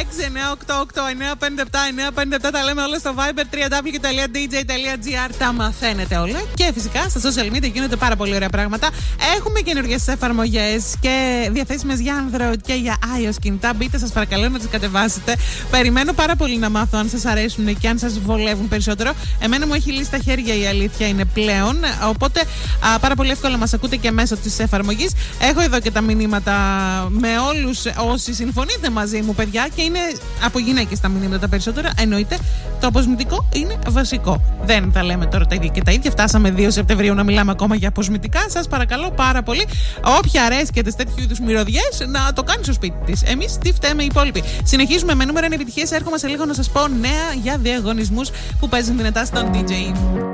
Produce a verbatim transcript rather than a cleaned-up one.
έξι εννιά οκτώ οκτώ εννιά πέντε επτά εννιά πέντε επτά. Τα λέμε όλα στο Viber double-u double-u double-u τελεία ντι τζέι τελεία τζι άρ. Τα μαθαίνετε όλα. Και φυσικά στα social media γίνονται πάρα πολύ ωραία πράγματα. Έχουμε καινούργιες εφαρμογές και διαθέσιμες για Android και για iOS κινητά. Μπείτε, σας παρακαλώ, να τις κατεβάσετε. Περιμένω πάρα πολύ να μάθω αν σας αρέσουν και αν σας βολεύουν περισσότερο. Εμένα μου έχει λύσει τα χέρια, η αλήθεια είναι πλέον. Οπότε α, πάρα πολύ εύκολα μας ακούτε και μέσω της εφαρμογής. Έχω εδώ και τα μηνύματα με όλους όσοι συμφωνείτε μαζί μου, παιδιά, και είναι από γυναίκες τα μηνύματα τα περισσότερα. Εννοείται το αποσμητικό είναι βασικό. Δεν τα λέμε τώρα τα ίδια και τα ίδια. Φτάσαμε δύο Σεπτεμβρίου να μιλάμε ακόμα για αποσμητικά. Σας παρακαλώ πάρα πολύ, όποια αρέσκεται σε τέτοιου είδους μυρωδιές, να το κάνει στο σπίτι της. Εμείς τι φταίμε οι υπόλοιποι. Συνεχίζουμε με νούμερο επιτυχίες. Έρχομαι σε λίγο να σας πω νέα για διαγωνισμούς που παίζουν δυνατά στον ντι τζέι.